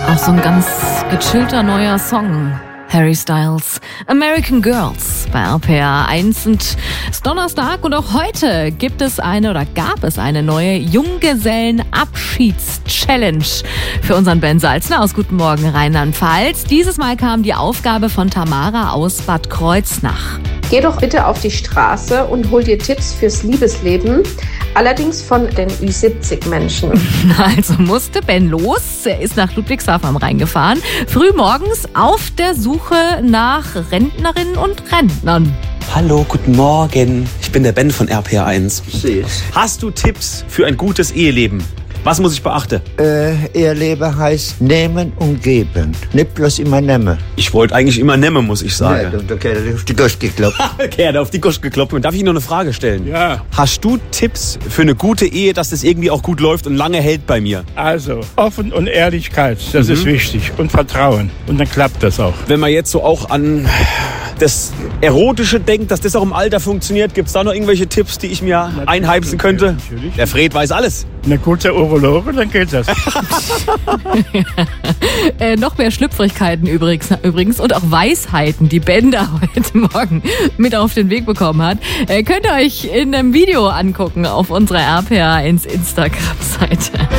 Auch so ein ganz gechillter neuer Song. Harry Styles, American Girls bei RPR 1. Und es ist Donnerstag und auch heute gab es eine neue Junggesellen-Abschieds-Challenge für unseren Ben Salzner aus Guten Morgen Rheinland-Pfalz. Dieses Mal kam die Aufgabe von Tamara aus Bad Kreuznach. Geh doch bitte auf die Straße und hol dir Tipps fürs Liebesleben, allerdings von den Ü70-Menschen. Also musste Ben los. Er ist nach Ludwigshafen am Rhein gefahren. Früh morgens auf der Suche nach Rentnerinnen und Rentnern. Hallo, guten Morgen. Ich bin der Ben von RPR 1. Süß. Hast du Tipps für ein gutes Eheleben? Was muss ich beachten? Eheleben heißt nehmen und geben. Nicht bloß immer nehmen. Ich wollte eigentlich immer nehmen, muss ich sagen. Ja, da hat er auf die Gosch geklopft. Kerl, auf die Gosch geklopft. Und darf ich noch eine Frage stellen? Ja, Hast du Tipps für eine gute Ehe, dass das irgendwie auch gut läuft und lange hält bei mir? also Offen und Ehrlichkeit, das ist wichtig. Und Vertrauen. Und dann klappt das auch. Wenn man jetzt so auch an das Erotische denkt, dass das auch im Alter funktioniert, gibt es da noch irgendwelche Tipps, die ich mir einheimsen könnte? Natürlich. Der Fred weiß alles. Eine gute Urologe, dann geht das. Noch mehr Schlüpfrigkeiten übrigens und auch Weisheiten, die Ben da heute Morgen mit auf den Weg bekommen hat. Könnt ihr euch in einem Video angucken auf unserer RPR1 Instagram-Seite.